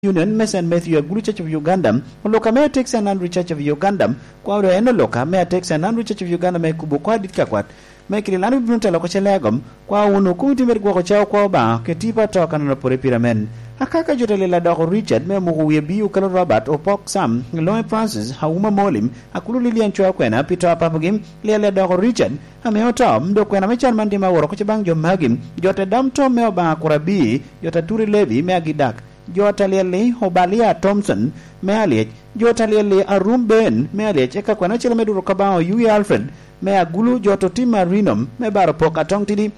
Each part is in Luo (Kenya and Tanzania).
Union Mesen Matthew Agulu Church of Uganda loka me Texas and Andrew Church of Uganda kwa ro eno loka me Texas and Andrew Church of Uganda me kubo kwa ditka kwat me kililanu bunta loko chelegom kwa unu kumti mer kwa chao kwa ba ketipa toka na pore piramen akaka jotele la doko Richard me muhuye biu kalo Robert opok Sam Loe Francis hauma molim akulu Lilian chwa kwena Peter papagim le doko Richard ame ota mdo kwena me charman dima woro ko chebang jo magim jote damto me oba kurabi jote turi levi me agidak Jotalele Obalia Thompson Mealich Jotalele Arum Ben Mealich eka kwa nachela meduro kabao Yui Alfred me agulu joto tima rinom me baro poka tongtidi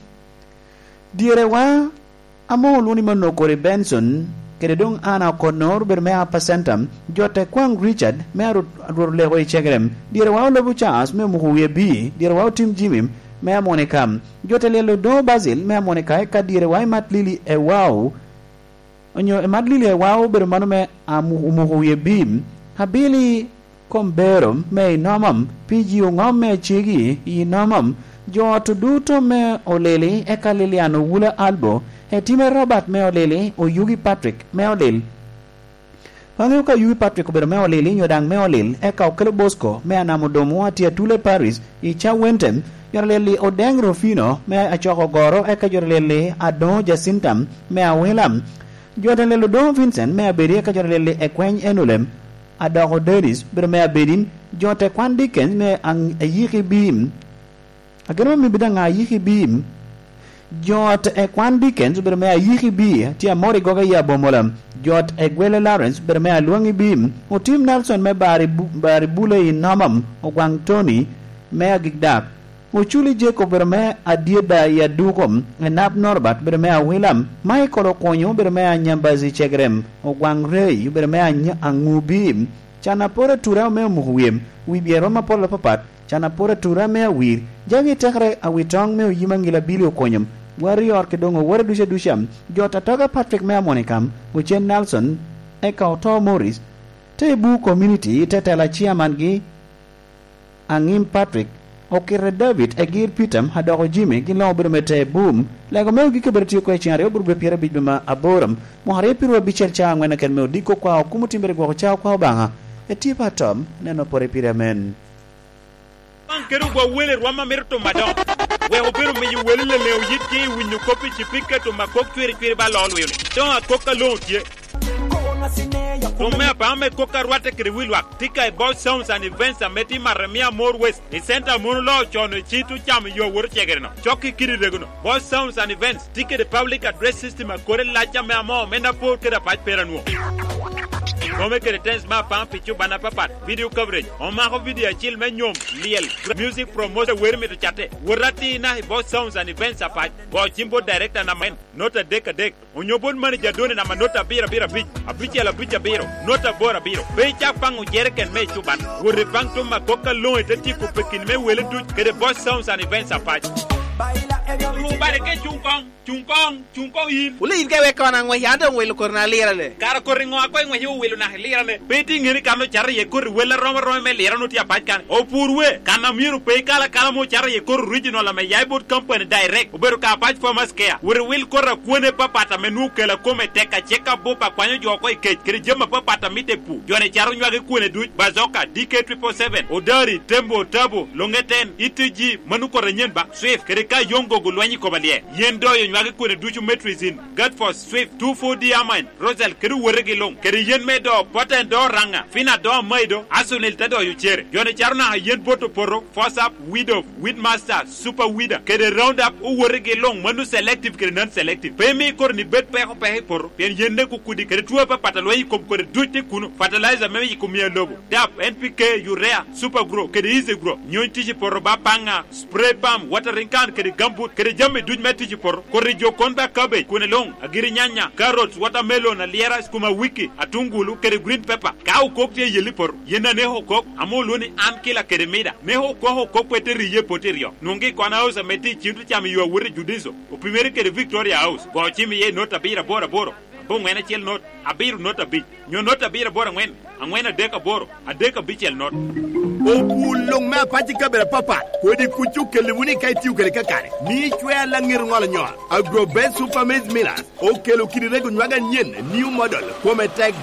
direwa amo luni monokori Benson kededong ana konor ber mea pasentam jote kwang Richard me arurleho ichegrem direwa lobu Charles me muhuye bi direwa tim Jimmy me amonekam jotalele do Basil me amoneka eka direwa matlili ewao onyo emadlile wao ber manome umuhuye bim habili komberom me nomam piji ungom me chigi I nomam jo tuduto me olele ekaliliano wula albo etime Robert me olele o Yugi Patrick me olel pangu ka Yugi Patrick ber me olele nyodang me olel eka okelo Bosco me anamudomo atia Tule Paris icha wentem yorlele Odeng Rufino me achoko goro eka yorlele Adon Jacintam me awelam Jotalele Don Vincent me abedi ka jotalele ekwen enulem adoko Dennis ber me abedin jote kwan Dickens me ang yiki bim agero mi bidanga yiki bim jote ekwan Dickens ber me yiki bi ti amori goga ya bomolam jote egwele Lawrence ber me alwangi bim o Tim Nelson me bari bule inamam o gwang Tony me agigdak Uchuli Jacob berme adieda ya dukom enap Norbert berme William Michael Okonyo berme nyambazi chegrem ogwang rei berme angubim chana pore tura me muhwem wibiero mapola papat chana pore tura me wir jagi tekre awitong me yimangila bili okonyam warrior kedongo wore dusham jota toga Patrick me amonikam Uchen Nelson eka Otto Morris tebu community tetela chairman gi angim Patrick Okire David egir Pitam hadoko Jimmy gilo bermete boom lego meu gi keberti ko chiare burbe pira bijuma aboram mo hare pirwa bichel cha ngwana ken meu diko kwa kumutimbere go cha kwa banga etipa tom neno pore pira men Keru go wele rwama merto madon we oberu me wele le yitki winyu kopi chipika to makok twere ba lol we don akoka lontie Tome apame koka ruate kriwilwak tika about sounds and events and meti maremia more west the center monulo chono chitu cham yo wor chegerno choki kiri regono both sounds and events tika the public address system akore lacha me amo mena por kera pat peranu Tome kere tens ma pam pichu bana papat video coverage on ma video chill menyom liel music promotion wer me to chate worati na both sounds and events apat bo chimbo director na men nota dek onyobon manager doni na manota bira bich abicha la bicha biro nota bora biro be cha pangu jerken me chuban wori pang to makoka lo etati ko pekin me wele du kere both sounds and events apat Rubare ke chungkong yin. Uli in ke we kana ngwe yanda ngwe ko na lira le. Kara ko ringo ko ngwe yu welu na lira le. Beti ngiri kanu char ye ko wela rom me lira no tia pat kan. O purwe kana miru pe kala mo char ye ko original la me yaibot company direct. Uberu ka pat for maskea. Wuri wil ko ra ko ne papata menu kala ko me teka cheka bopa kwanyo jo ko ke kiri jema papata mite pu. Jone charu nyage ko ne du bazoka DK777 Odari Tembo Tabo Longeten ITG manu ko renyen ba Swift kiri ka yongo gulwanyi ko balie. Yendo yo nyage ko ne duchu metrizin Godforce Swift 24D Amine Rosel kiri werege long kiri yen me do poten do ranga fina do maido asunil tado yu chere yone charuna ha yen boto poro force up widow Weedmaster Super Weeder kiri round up u werege long manu selective kiri non selective pemi kor ni bet peho pehe poro pen yende kukudi kiri tuwa pa patalwayi kom kore duchte kuno fertilizer meme yikumia lobo DAP NPK Urea Super Grow kiri easy grow nyon tiji poro ba panga spray palm watering can kiri gambut kiri jamme duj metiji poro kori jo konba cabbage kune long agiri nyanya carrots watermelon aliera skuma wiki atungulu kere green pepper kau kokte yeli por yena ne hokok amoluni ankila kere meda ne hokok peteri ye poterio nongi kwana house meti chintu chami yo wuri judizo o primeri kere Victoria House go chimi ye nota bira bora bo ngwena chel not abir not abi nyo not abir bor ngwena deka bor adeka bichel not o pulong ma pati kabera papa ko di kuchu kelimuni kai tiu kele kakare ni chwe la ngir ngol nyo agro ben super maize milas o kelo kiri rego nwaga nyen new model ko metek